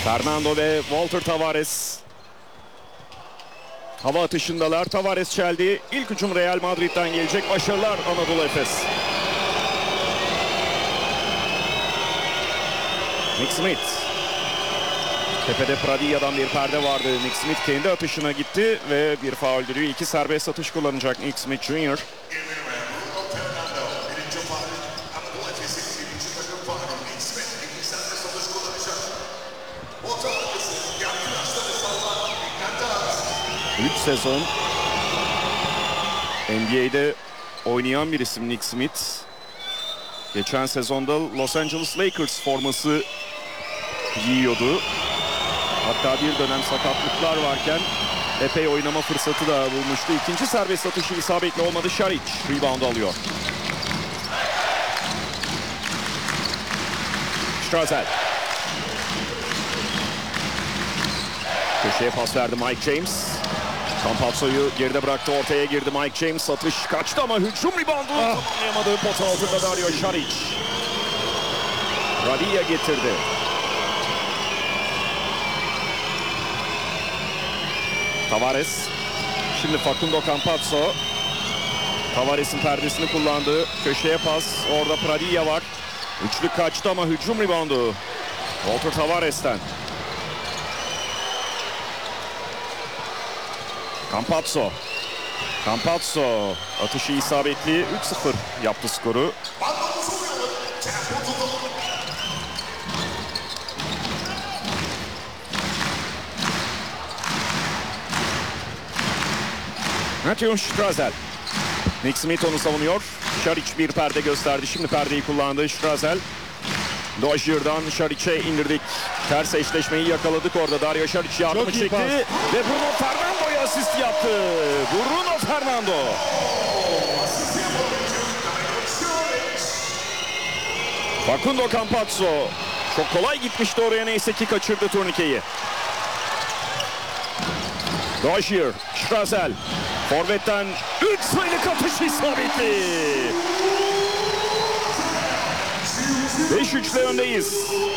Fernando ve Walter Tavares hava atışındalar. Tavares çeldi. İlk hücum Real Madrid'den gelecek. Başarılar Anadolu Efes. Nick Smith. Tepede Pradilla'dan bir perde vardı. Nick Smith kendi atışına gitti ve bir faul düdüğü. 2 serbest atış kullanacak Nick Smith Jr. Üç sezon NBA'de oynayan bir isim Nick Smith. Geçen sezonda Los Angeles Lakers forması giyiyordu. Hatta bir dönem sakatlıklar varken epey oynama fırsatı da bulmuştu. İkinci serbest atışı isabetli olmadı. Šarić rebound alıyor. Strazel. Köşeye pas verdi Mike James. Campazzo'yu geride bıraktı. Ortaya girdi Mike James. Atış kaçtı ama hücum reboundu tamamlayamadı. Pota altında Dario Šarić. Pradilla getirdi. Tavares. Şimdi Facundo Campazzo. Tavares'in perdesini kullandı. Köşeye pas. Orada Pradilla var. Üçlük kaçtı ama hücum reboundu Walter Tavares'ten. Campazzo atışı isabetli, 3-0 yaptı skoru. Matthew Strazel. Nick Smith onu savunuyor. Šarić bir perde gösterdi. Şimdi perdeyi kullandı Strazel. Dozier'dan Šarić'e indirdik. Ters eşleşmeyi yakaladık orada. Dario Šarić yardımı çekti. Ve Bruno Fernando'ya asist yaptı. Bruno Fernando. Facundo Campazzo. Çok kolay gitmişti oraya, neyse ki kaçırdı turnikeyi. Dozier, Strazel. Forvet'ten 3 sayılık atış isabetli. 5-3'le öndeyiz.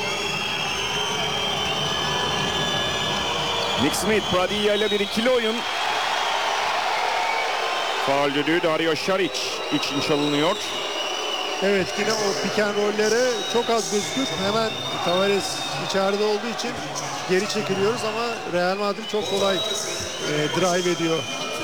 Nick Smith, Pradilla ile bir ikili oyun. Faul düdüğü Dario Šarić için çalınıyor. Evet, yine o pick and roll'lere çok az gözüküyor. Hemen Tavares içeride olduğu için geri çekiliyoruz ama Real Madrid çok kolay drive ediyor.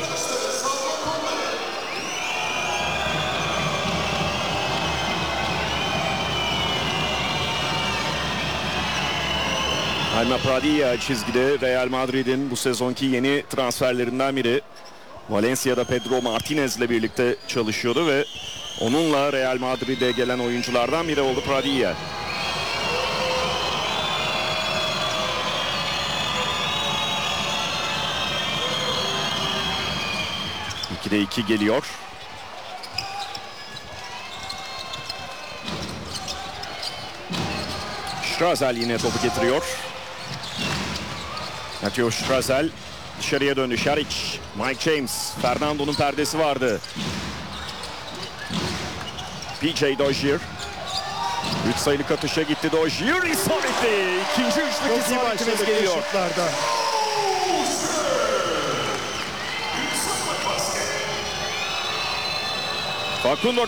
Jaime Pradilla çizgide, Real Madrid'in bu sezonki yeni transferlerinden biri. Valencia'da Pedro Martinez ile birlikte çalışıyordu ve onunla Real Madrid'e gelen oyunculardan biri oldu Pradilla. İkide 2 geliyor. Strazel yine topu getiriyor. Matthew Strazel dışarıya döndü. Šarić, Mike James, Fernando'nun perdesi vardı. PJ Dozier. 3 sayılık atışa gitti Dozier, isabetli. İkinci üçlük isabetimiz geliyor. Facundo